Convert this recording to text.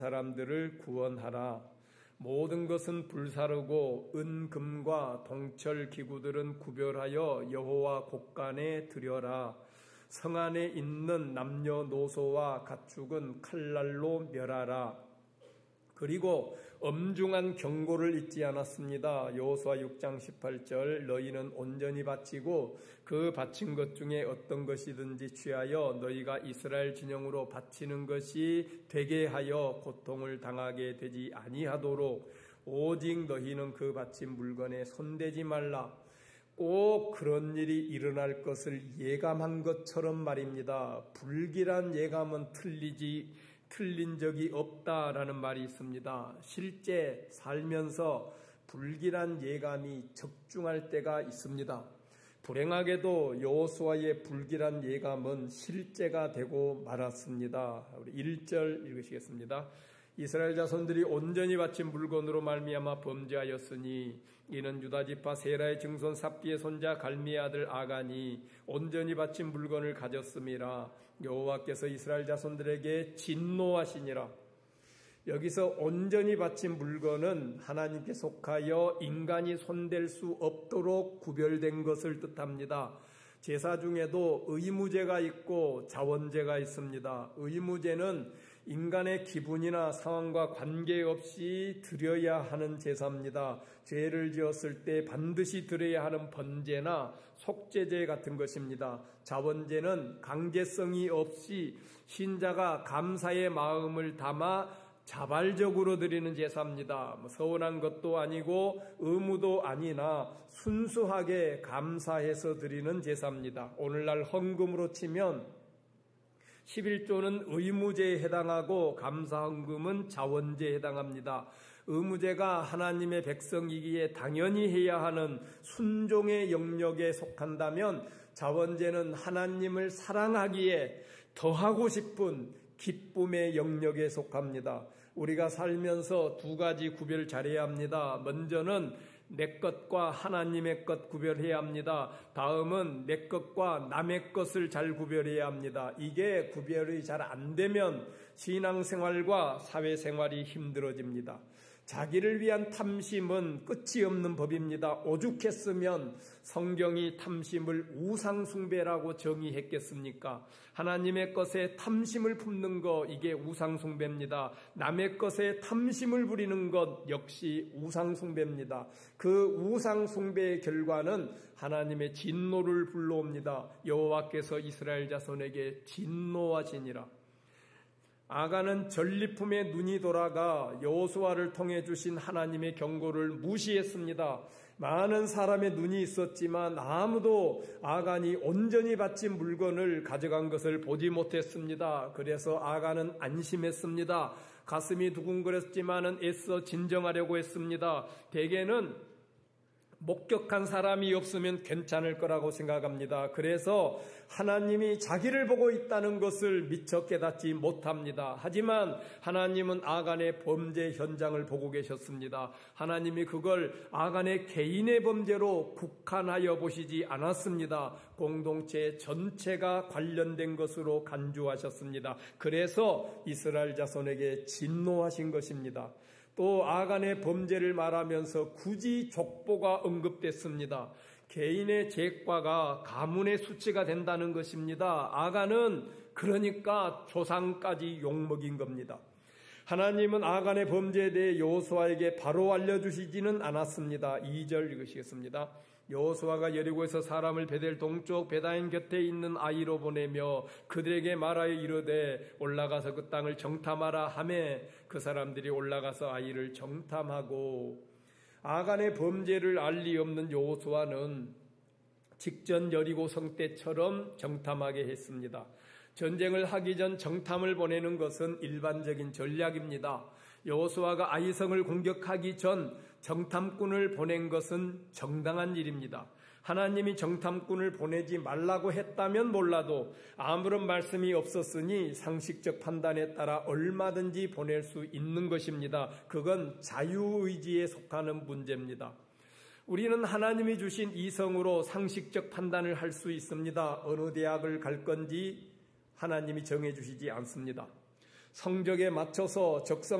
사람들을 구원하라. 모든 것은 불사르고 은금과 동철 기구들은 구별하여 여호와 곳간에 드려라. 성 안에 있는 남녀노소와 가축은 칼날로 멸하라. 그리고 엄중한 경고를 잊지 않았습니다. 여호수아 6장 18절 너희는 온전히 바치고 그 바친 것 중에 어떤 것이든지 취하여 너희가 이스라엘 진영으로 바치는 것이 되게 하여 고통을 당하게 되지 아니하도록 오직 너희는 그 바친 물건에 손대지 말라. 꼭 그런 일이 일어날 것을 예감한 것처럼 말입니다. 불길한 예감은 틀린 적이 없다라는 말이 있습니다. 실제 살면서 불길한 예감이 적중할 때가 있습니다. 불행하게도 여호수아의 불길한 예감은 실제가 되고 말았습니다. 우리 1절 읽으시겠습니다. 이스라엘 자손들이 온전히 바친 물건으로 말미암아 범죄하였으니 이는 유다지파 세라의 증손 삽비의 손자 갈미의 아들 아간이 온전히 바친 물건을 가졌음이라. 여호와께서 이스라엘 자손들에게 진노하시니라. 여기서 온전히 바친 물건은 하나님께 속하여 인간이 손댈 수 없도록 구별된 것을 뜻합니다. 제사 중에도 의무제가 있고 자원제가 있습니다. 의무제는 인간의 기분이나 상황과 관계없이 드려야 하는 제사입니다. 죄를 지었을 때 반드시 드려야 하는 번제나 속죄제 같은 것입니다. 자원제는 강제성이 없이 신자가 감사의 마음을 담아 자발적으로 드리는 제사입니다. 서운한 것도 아니고 의무도 아니나 순수하게 감사해서 드리는 제사입니다. 오늘날 헌금으로 치면 11조는 의무제에 해당하고 감사헌금은 자원제에 해당합니다. 의무제가 하나님의 백성이기에 당연히 해야 하는 순종의 영역에 속한다면 자원제는 하나님을 사랑하기에 더하고 싶은 기쁨의 영역에 속합니다. 우리가 살면서 두 가지 구별 잘해야 합니다. 먼저는 내 것과 하나님의 것 구별해야 합니다. 다음은 내 것과 남의 것을 잘 구별해야 합니다. 이게 구별이 잘 안 되면 신앙생활과 사회생활이 힘들어집니다. 자기를 위한 탐심은 끝이 없는 법입니다. 오죽했으면 성경이 탐심을 우상숭배라고 정의했겠습니까? 하나님의 것에 탐심을 품는 것, 이게 우상숭배입니다. 남의 것에 탐심을 부리는 것 역시 우상숭배입니다. 그 우상숭배의 결과는 하나님의 진노를 불러옵니다. 여호와께서 이스라엘 자손에게 진노하시니라. 아간은 전리품에 눈이 돌아가 여호수아를 통해 주신 하나님의 경고를 무시했습니다. 많은 사람의 눈이 있었지만 아무도 아간이 온전히 바친 물건을 가져간 것을 보지 못했습니다. 그래서 아간은 안심했습니다. 가슴이 두근거렸지만은 애써 진정하려고 했습니다. 대개는 목격한 사람이 없으면 괜찮을 거라고 생각합니다. 그래서 하나님이 자기를 보고 있다는 것을 미처 깨닫지 못합니다. 하지만 하나님은 아간의 범죄 현장을 보고 계셨습니다. 하나님이 그걸 아간의 개인의 범죄로 국한하여 보시지 않았습니다. 공동체 전체가 관련된 것으로 간주하셨습니다. 그래서 이스라엘 자손에게 진노하신 것입니다. 또 아간의 범죄를 말하면서 굳이 족보가 언급됐습니다. 개인의 죄과가 가문의 수치가 된다는 것입니다. 아간은 그러니까 조상까지 욕먹인 겁니다. 하나님은 아간의 범죄에 대해 여호수아에게 바로 알려주시지는 않았습니다. 2절 읽으시겠습니다. 여호수아가 여리고에서 사람을 베델 동쪽 베다인 곁에 있는 아이로 보내며 그들에게 말하여 이르되 올라가서 그 땅을 정탐하라 하매 그 사람들이 올라가서 아이를 정탐하고. 아간의 범죄를 알 리 없는 여호수아는 직전 여리고 성 때처럼 정탐하게 했습니다. 전쟁을 하기 전 정탐을 보내는 것은 일반적인 전략입니다. 여호수아가 아이성을 공격하기 전 정탐꾼을 보낸 것은 정당한 일입니다. 하나님이 정탐꾼을 보내지 말라고 했다면 몰라도 아무런 말씀이 없었으니 상식적 판단에 따라 얼마든지 보낼 수 있는 것입니다. 그건 자유의지에 속하는 문제입니다. 우리는 하나님이 주신 이성으로 상식적 판단을 할 수 있습니다. 어느 대학을 갈 건지 하나님이 정해주시지 않습니다. 성적에 맞춰서 적성